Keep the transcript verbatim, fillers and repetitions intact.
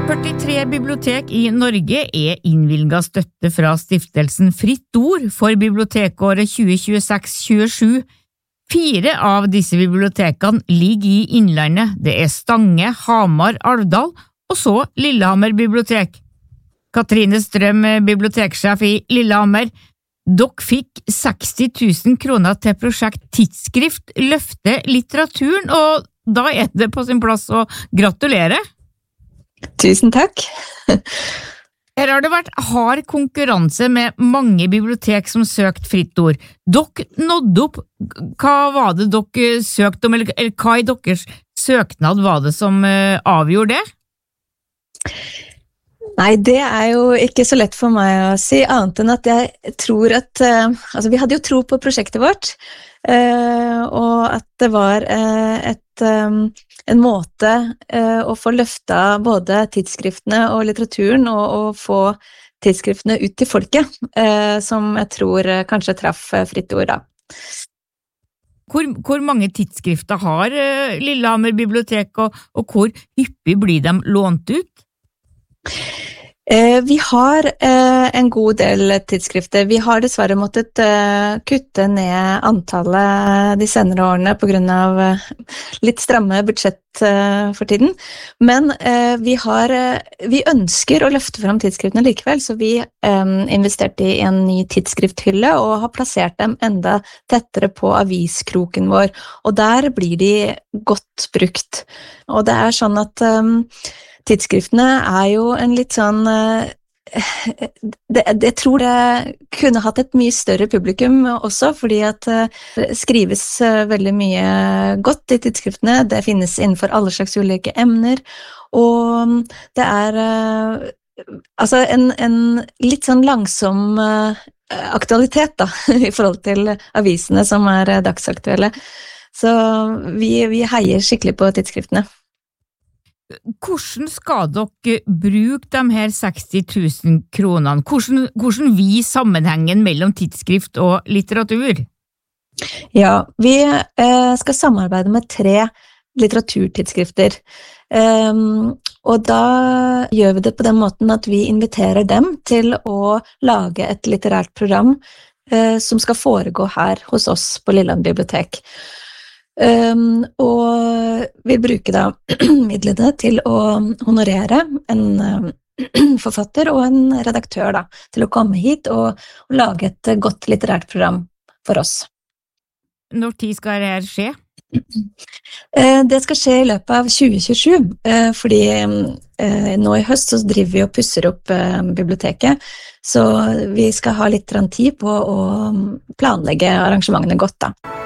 førtitre bibliotek i Norge er innvilget støtte fra stiftelsen Fritt Ord for bibliotekåret tjue tjueseks tjuesju. Fire av disse bibliotekene ligger i Innlandet. Det er Stange, Hamar, Alvdal og så Lillehammer bibliotek. Katrine Strøm, biblioteksjef i Lillehammer. Dere fikk seksti tusen kroner til prosjekt Tidsskrift løfte litteraturen, og da er det på sin plass å gratulere. Tusen takk. Her har det vært hard konkurranse med mange bibliotek som søkt Fritt Ord. Dere nådde opp. Hva var det dere søkte om, eller, eller hva i deres søknad var det som uh, avgjorde det? Nei, det er jo ikke så lett for meg å si, annet enn at jeg tror at, uh, altså vi hadde jo tro på prosjektet vårt, uh, og at det var uh, et, um, en måte uh, å få løfta både tidsskriftene og litteraturen, og, og få tidsskriftene ut til folket, uh, som jeg tror uh, kanskje traff uh, Fritt Ord da. Hvor, hvor mange tidsskrifter har uh, Lillehammer bibliotek, og, og hvor hyppig blir de lånt ut? Eh, vi har eh, en god del tidsskrifter. Vi har dessverre måttet eh, kutte ned antallet de senere årene på grunn av eh, litt stramme budsjett eh, for tiden. Men eh, vi, har, eh, vi ønsker å løfte frem tidsskriftene likevel, så vi eh, investerte i en ny tidsskrifthylle og har plassert dem enda tettere på aviskroken vår. Og der blir de godt brukt. Og det er sånn at eh, tidsskriftene er jo en litt sånn, det, jeg tror det kunne hatt et mye større publikum også, fordi at det skrives veldig mye godt i tidsskriftene, det finnes innenfor alle slags ulike emner, og det er altså en, en litt sånn langsom aktualitet da, i forhold til avisene som er dagsaktuelle. Så vi, vi heier skikkelig på tidsskriftene. Hvordan skal dere bruke de her seksti tusen kronene? Hvordan, hvordan vi sammenhengen mellom tidsskrift og litteratur? Ja, vi eh, skal samarbeide med tre litteraturtidsskrifter. Um, og da gjør vi det på den måten at vi inviterer dem til å lage et litterært program eh, som skal foregå her hos oss på Lillehammer bibliotek. Um, og vi bruker da midlene til å honorere en um, forfatter og en redaktør da, til å komme hit og, og lage et godt litterært program for oss. Når tid skal det her skje? Uh, det skal skje i løpet av tjue tjuesju, uh, fordi uh, nå i høst så driver vi og pusser opp uh, biblioteket, så vi skal ha litt tid på å planlegge arrangementene godt da.